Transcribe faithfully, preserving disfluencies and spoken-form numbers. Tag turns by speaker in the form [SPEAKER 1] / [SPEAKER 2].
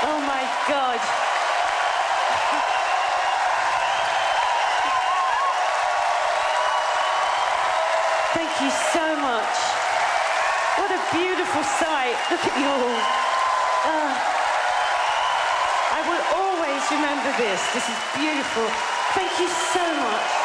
[SPEAKER 1] Oh my God. Thank you so much. What a beautiful sight. Look at you all. Uh, I will always remember this. This is beautiful. Thank you so much.